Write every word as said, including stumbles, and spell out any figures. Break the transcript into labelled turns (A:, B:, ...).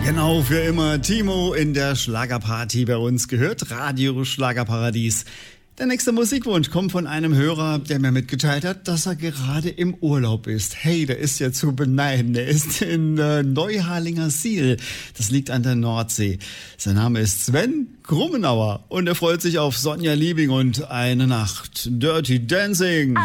A: Genau, für immer Timo in der Schlagerparty bei uns gehört. Radio Schlagerparadies. Der nächste Musikwunsch kommt von einem Hörer, der mir mitgeteilt hat, dass er gerade im Urlaub ist. Hey, der ist ja zu beneiden. Der ist in äh, Neuharlinger Siel. Das liegt an der Nordsee. Sein Name ist Sven Grummenauer und er freut sich auf Sonja Liebing und Eine Nacht Dirty Dancing.